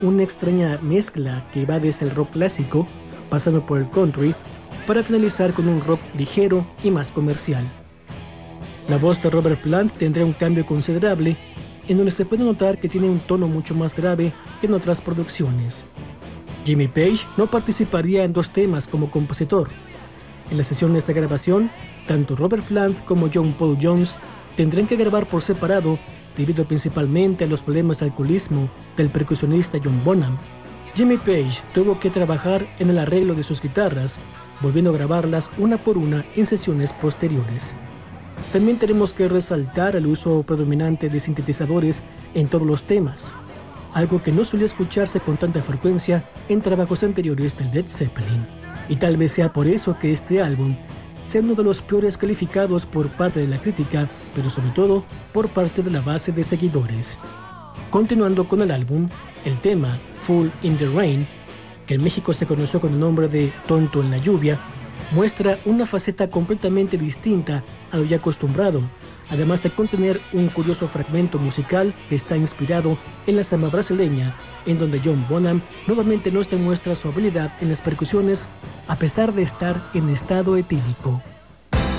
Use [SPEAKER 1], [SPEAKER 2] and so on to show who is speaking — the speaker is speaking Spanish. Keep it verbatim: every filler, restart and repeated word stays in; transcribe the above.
[SPEAKER 1] una extraña mezcla que va desde el rock clásico, pasando por el country, para finalizar con un rock ligero y más comercial. La voz de Robert Plant tendrá un cambio considerable, en donde se puede notar que tiene un tono mucho más grave que en otras producciones. Jimmy Page no participaría en dos temas como compositor. En las sesiones de grabación, tanto Robert Plant como John Paul Jones tendrán que grabar por separado debido principalmente a los problemas de alcoholismo del percusionista John Bonham. Jimmy Page tuvo que trabajar en el arreglo de sus guitarras, volviendo a grabarlas una por una en sesiones posteriores. También tenemos que resaltar el uso predominante de sintetizadores en todos los temas, algo que no solía escucharse con tanta frecuencia en trabajos anteriores de Led Zeppelin. Y tal vez sea por eso que este álbum sea uno de los peores calificados por parte de la crítica, pero sobre todo por parte de la base de seguidores. Continuando con el álbum, el tema Fool in the Rain, que en México se conoció con el nombre de Tonto en la lluvia, muestra una faceta completamente distinta a lo ya acostumbrado, además de contener un curioso fragmento musical que está inspirado en la samba brasileña, en donde John Bonham nuevamente nos demuestra su habilidad en las percusiones a pesar de estar en estado etílico.